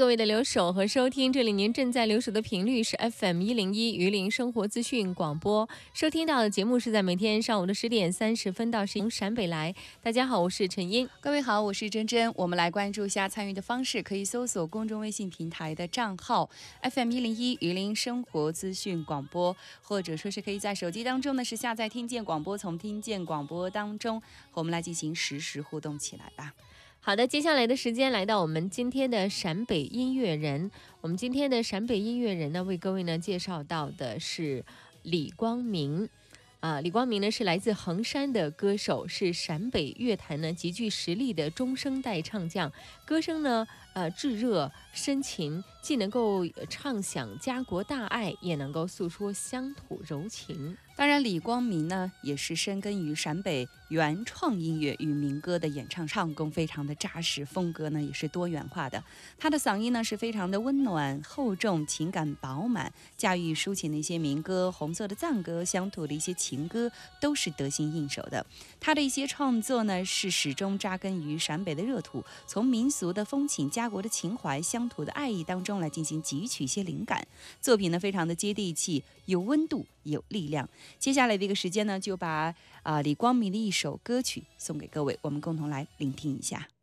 各位的留守和收听，这里您正在留守的频率是 FM101榆林生活资讯广播，收听到的节目是在每天上午的10点30分到10陕北来。大家好，我是陈英。 各位好，我是珍珍。我们来关注一下参与的方式，可以搜索公众微信平台的账号 FM101榆林生活资讯广播，或者说是可以在手机当中呢是下载听见广播，从听见广播当中和我们来进行实时互动起来吧。 好的，接下来的时间来到我们今天的陕北音乐人。我们今天的陕北音乐人呢，为各位呢介绍到的是李光明。李光明呢是来自衡山的歌手，是陕北乐坛呢极具实力的中生代唱将。歌声呢炙热深情，既能够唱响家国大爱，也能够诉说乡土柔情。 当然，李光明呢也是深耕于陕北原创音乐与民歌的演唱，唱功非常的扎实，风格呢也是多元化的。他的嗓音呢是非常的温暖厚重，情感饱满，驾驭抒情的一些民歌、红色的赞歌、乡土的一些情歌都是得心应手的。他的一些创作呢是始终扎根于陕北的热土，从民俗的风情、家国的情怀、乡土的爱意当中来进行汲取一些灵感。作品呢非常的接地气，有温度，有力量。接下来的一个时间呢，就把李光明的一首歌曲送给各位，我们共同来聆听一下。